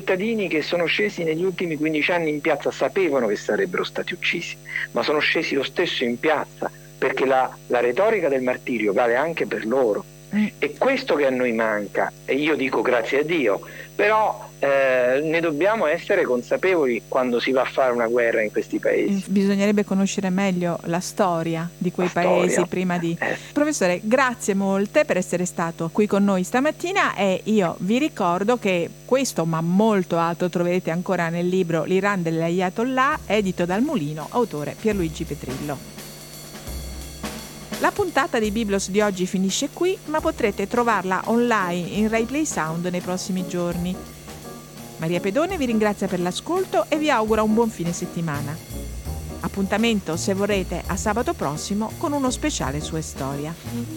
cittadini che sono scesi negli ultimi 15 anni in piazza sapevano che sarebbero stati uccisi, ma sono scesi lo stesso in piazza, perché la retorica del martirio vale anche per loro. È questo che a noi manca, e io dico grazie a Dio, però ne dobbiamo essere consapevoli quando si va a fare una guerra in questi paesi. Bisognerebbe conoscere meglio la storia di quei paesi prima di... Professore, grazie molte per essere stato qui con noi stamattina, e io vi ricordo che questo, ma molto altro, troverete ancora nel libro L'Iran degli Ayatollah, edito dal Mulino, autore Pierluigi Petrillo. La puntata di Biblos di oggi finisce qui, ma potrete trovarla online in Rai Play Sound nei prossimi giorni. Maria Pedone vi ringrazia per l'ascolto e vi augura un buon fine settimana. Appuntamento, se vorrete, a sabato prossimo con uno speciale Sua Storia.